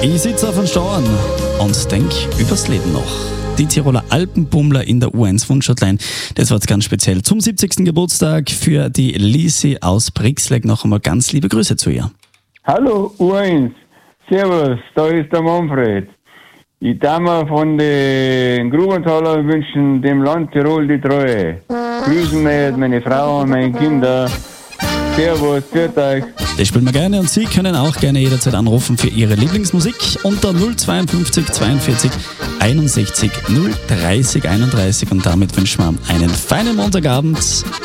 Ich sitze auf den Stauern und denk übers Leben noch. Die Tiroler Alpenbummler in der U1 Wunschhotline. Das war jetzt ganz speziell zum 70. Geburtstag für die Lisi aus Brixleg. Noch einmal ganz liebe Grüße zu ihr. Hallo U1, servus, da ist der Manfred. Ich darf mir von den Grubentalern wünschen, dem Land Tirol die Treue. Grüßen mir meine Frau und meine Kinder. Servus, pfiat euch. Das spielen wir gerne und Sie können auch gerne jederzeit anrufen für Ihre Lieblingsmusik unter 052 42 61 030 31 und damit wünschen wir einen feinen Montagabend.